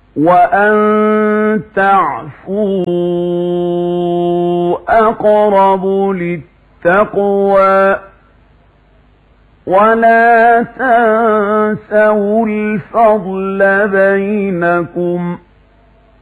وأن تعفوا أقرب للتقوى ولا تنسوا الفضل بينكم